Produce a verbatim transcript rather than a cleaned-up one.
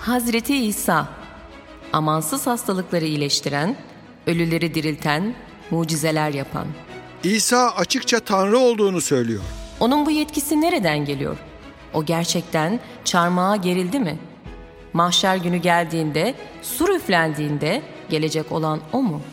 Hazreti İsa, amansız hastalıkları iyileştiren, ölüleri dirilten, mucizeler yapan. İsa açıkça Tanrı olduğunu söylüyor. Onun bu yetkisi nereden geliyor? O gerçekten çarmıha gerildi mi? Mahşer günü geldiğinde, sur üflendiğinde gelecek olan o mu?